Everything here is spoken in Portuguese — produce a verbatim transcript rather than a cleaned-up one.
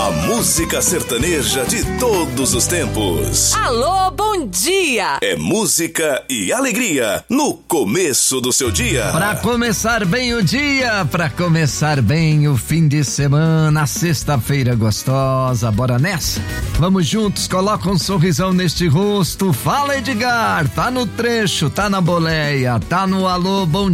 A música sertaneja de todos os tempos. Alô, bom dia! É música e alegria no começo do seu dia. Pra começar bem o dia, pra começar bem o fim de semana, sexta-feira gostosa, bora nessa? Vamos juntos, coloca um sorrisão neste rosto. Fala, Edgar, tá no trecho, tá na boleia, tá no alô, bom